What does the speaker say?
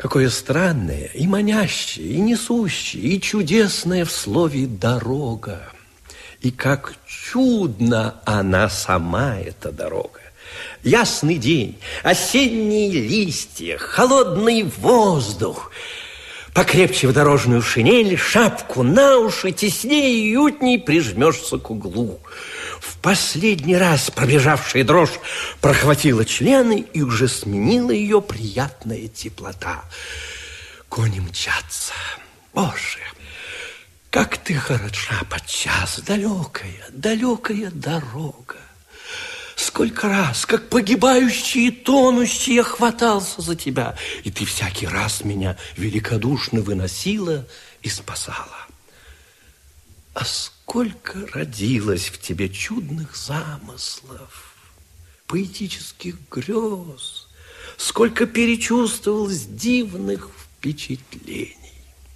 Какое странное, и манящее, и несущее, и чудесное в слове «дорога». И как чудно она сама, эта дорога. Ясный день, осенние листья, холодный воздух. Покрепче в дорожную шинель, шапку на уши, теснее и уютней прижмешься к углу. В последний раз пробежавшая дрожь прохватила члены, и уже сменила ее приятная теплота. Кони мчатся. Боже, как ты хороша подчас, далекая, далекая дорога. Сколько раз, как погибающий и тонущий, я хватался за тебя, и ты всякий раз меня великодушно выносила и спасала. А сколько родилось в тебе чудных замыслов, поэтических грез, сколько перечувствовалось дивных впечатлений.